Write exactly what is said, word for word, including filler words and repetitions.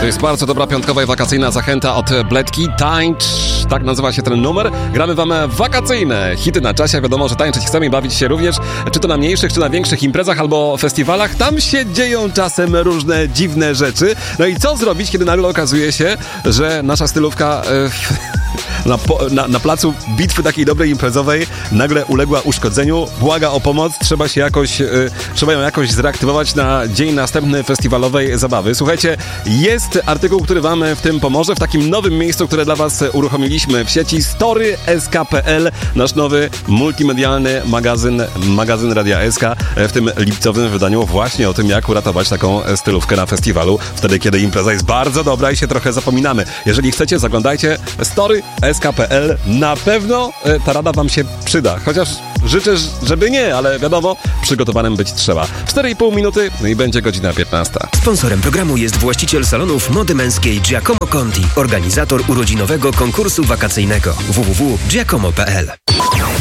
To jest bardzo dobra piątkowa i wakacyjna zachęta od Bledki. Tańcz, tak nazywa się ten numer. Gramy wam wakacyjne hity na czasie. Wiadomo, że tańczyć chcemy i bawić się również, czy to na mniejszych, czy na większych imprezach albo festiwalach. Tam się dzieją czasem różne dziwne rzeczy. No i co zrobić, kiedy nagle okazuje się, że nasza stylówka e, na, po, na, na placu bitwy takiej dobrej imprezowej nagle uległa uszkodzeniu, błaga o pomoc, trzeba się jakoś, e, trzeba ją jakoś zreaktywować na dzień następny festiwalowej zabawy. Słuchajcie, jest artykuł, który wam w tym pomoże, w takim nowym miejscu, które dla was uruchomiliśmy w sieci story kropka s k kropka p l, nasz nowy multimedialny magazyn, magazyn Radia S K, w tym lipcowym wydaniu właśnie o tym, jak uratować taką stylówkę na festiwalu, wtedy, kiedy impreza jest bardzo dobra i się trochę zapominamy. Jeżeli chcecie, zaglądajcie story kropka s k kropka p l, na pewno ta rada wam się przyda, chociaż życzę, żeby nie, ale wiadomo, przygotowanym być trzeba. cztery i pół minuty, no i będzie godzina piętnasta. Sponsorem programu jest właściciel salonów mody męskiej Giacomo Conti, organizator urodzinowego konkursu wakacyjnego w w w kropka giacomo kropka p l.